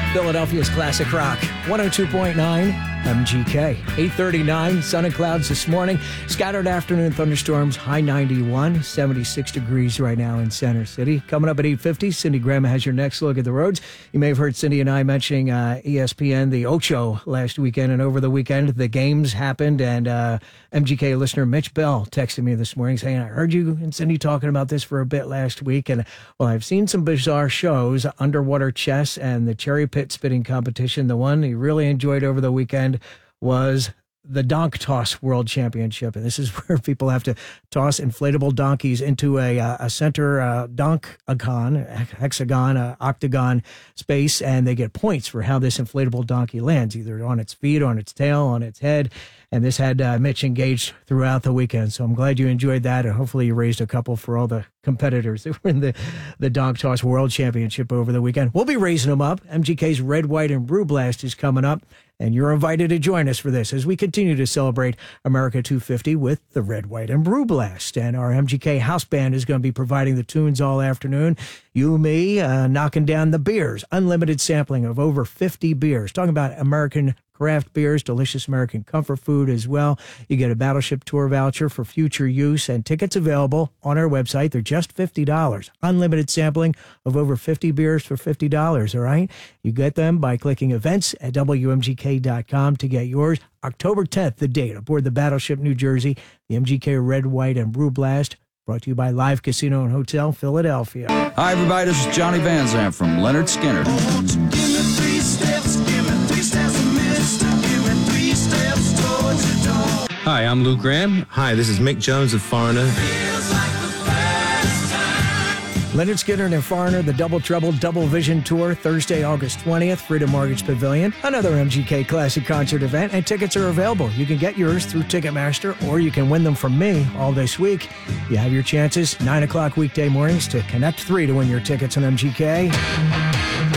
Philadelphia's classic rock, 102.9 MGK. 8:39, sun and clouds this morning. Scattered afternoon thunderstorms, high 91, 76 degrees right now in Center City. Coming up at 8:50, Cindy Graham has your next look at the roads. You may have heard Cindy and I mentioning ESPN, the Ocho last weekend, and over the weekend, the games happened, and MGK listener Mitch Bell texted me this morning saying, I heard you and Cindy talking about this for a bit last week, and well, I've seen some bizarre shows, underwater chess and the cherry pit spitting competition. The one he really enjoyed over the weekend was the Donk Toss World Championship. And this is where people have to toss inflatable donkeys into a center hexagon, octagon space, and they get points for how this inflatable donkey lands, either on its feet, on its tail, on its head. And this had Mitch engaged throughout the weekend. So I'm glad you enjoyed that. And hopefully you raised a couple for all the competitors that were in the Donk Toss World Championship over the weekend. We'll be raising them up. MGK's Red, White, and Brew Blast is coming up. And you're invited to join us for this as we continue to celebrate America 250 with the Red, White, and Brew Blast. And our MGK House Band is going to be providing the tunes all afternoon. You, me, knocking down the beers. Unlimited sampling of over 50 beers. Talking about American craft beers, delicious American comfort food as well. You get a Battleship Tour voucher for future use, and tickets available on our website. They're just $50. Unlimited sampling of over 50 beers for $50, all right? You get them by clicking events at WMGK.com to get yours. October 10th, the date, aboard the Battleship New Jersey, the MGK Red, White, and Brew Blast, brought to you by Live Casino and Hotel, Philadelphia. Hi, everybody. This is Johnny Van Zandt from Leonard Skinner. Hi, I'm Lou Graham. Hi, this is Mick Jones of Foreigner. Leonard Skinner and Foreigner, the Double Trouble Double Vision Tour, Thursday, August 20th, Freedom Mortgage Pavilion. Another MGK Classic concert event, and tickets are available. You can get yours through Ticketmaster, or you can win them from me all this week. You have your chances, 9 o'clock weekday mornings to Connect 3 to win your tickets on MGK.